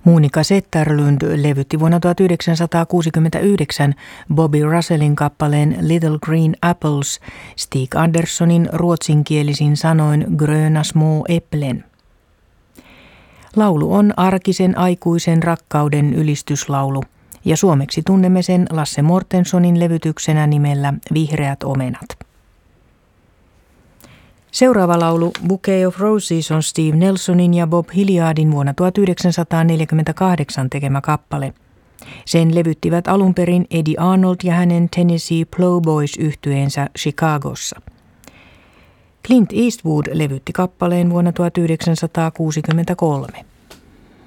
Monika Zetterlund levytti vuonna 1969 Bobby Russellin kappaleen Little Green Apples Stig Anderssonin ruotsinkielisin sanoin Gröna små äpplen. Laulu on arkisen aikuisen rakkauden ylistyslaulu ja suomeksi tunnemme sen Lasse Mortenssonin levytyksenä nimellä Vihreät omenat. Seuraava laulu Bouquet of Roses on Steve Nelsonin ja Bob Hilliardin vuonna 1948 tekemä kappale. Sen levyttivät alun perin Eddie Arnold ja hänen Tennessee Plowboys-yhtyeensä Chicagossa. Clint Eastwood levytti kappaleen vuonna 1963.